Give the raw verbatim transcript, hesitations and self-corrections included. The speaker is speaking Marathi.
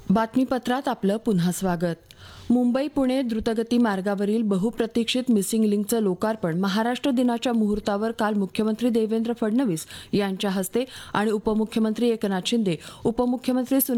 बातमीपत्रात आपलं पुन्हा स्वागत. मुंबई पुणे द्रुतगती मार्गावरील बहुप्रतीक्षित मिसिंग लिंकचं लोकार्पण महाराष्ट्र दिनाच्या मुहूर्तावर काल मुख्यमंत्री देवेंद्र फडणवीस यांच्या हस्ते आणि उपमुख्यमंत्री एकनाथ शिंदे, उपमुख्यमंत्री